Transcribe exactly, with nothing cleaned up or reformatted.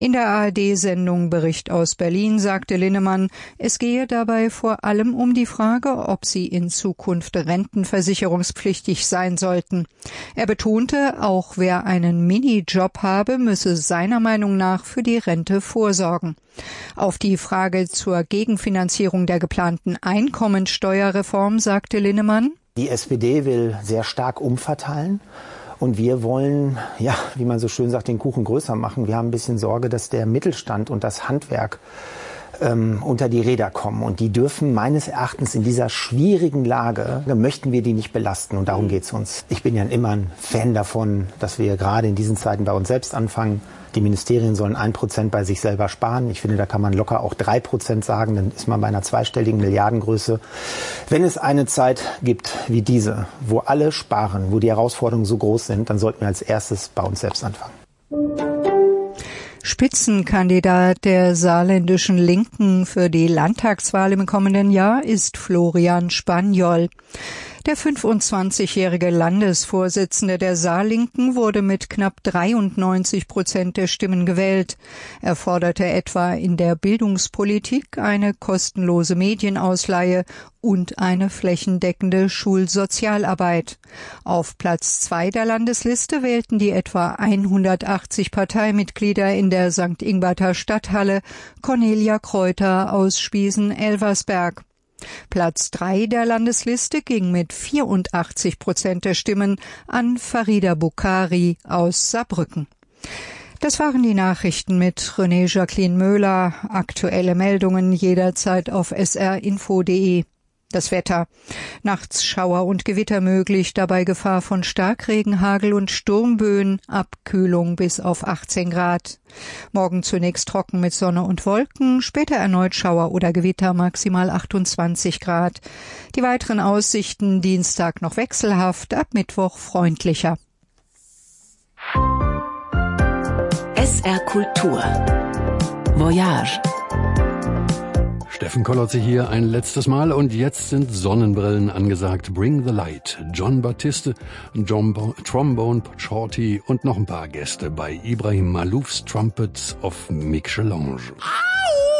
In der A R D-Sendung Bericht aus Berlin sagte Linnemann, es gehe dabei vor allem um die Frage, ob sie in Zukunft rentenversicherungspflichtig sein sollten. Er betonte, auch wer einen Minijob habe, müsse seiner Meinung nach für die Rente vorsorgen. Auf die Frage zur Gegenfinanzierung der geplanten Einkommensteuerreform sagte Linnemann, die S P D will sehr stark umverteilen. Und wir wollen, ja, wie man so schön sagt, den Kuchen größer machen. Wir haben ein bisschen Sorge, dass der Mittelstand und das Handwerk ähm, unter die Räder kommen. Und die dürfen meines Erachtens in dieser schwierigen Lage, möchten wir die nicht belasten. Und darum geht's uns. Ich bin ja immer ein Fan davon, dass wir gerade in diesen Zeiten bei uns selbst anfangen. Die Ministerien sollen ein Prozent bei sich selber sparen. Ich finde, da kann man locker auch drei Prozent sagen. Dann ist man bei einer zweistelligen Milliardengröße. Wenn es eine Zeit gibt wie diese, wo alle sparen, wo die Herausforderungen so groß sind, dann sollten wir als erstes bei uns selbst anfangen. Spitzenkandidat der saarländischen Linken für die Landtagswahl im kommenden Jahr ist Florian Spaniol. Der fünfundzwanzigjährige Landesvorsitzende der Saarlinken wurde mit knapp dreiundneunzig Prozent der Stimmen gewählt. Er forderte etwa in der Bildungspolitik eine kostenlose Medienausleihe und eine flächendeckende Schulsozialarbeit. Auf Platz zwei der Landesliste wählten die etwa hundertachtzig Parteimitglieder in der Sankt Ingberter Stadthalle Cornelia Kreuter aus Spiesen-Elversberg. Platz drei der Landesliste ging mit vierundachtzig Prozent der Stimmen an Farida Bukhari aus Saarbrücken. Das waren die Nachrichten mit René Jacqueline Möhler. Aktuelle Meldungen jederzeit auf s r info punkt d e. Das Wetter. Nachts Schauer und Gewitter möglich, dabei Gefahr von Starkregen, Hagel und Sturmböen, Abkühlung bis auf achtzehn Grad. Morgen zunächst trocken mit Sonne und Wolken, später erneut Schauer oder Gewitter, maximal achtundzwanzig Grad. Die weiteren Aussichten Dienstag noch wechselhaft, ab Mittwoch freundlicher. S R Kultur Voyage. Steffen Kollotze hier ein letztes Mal und jetzt sind Sonnenbrillen angesagt. Bring the Light, John Battiste, John Bo- Trombone Shorty und noch ein paar Gäste bei Ibrahim Maloufs Trumpets of Michelange. Au!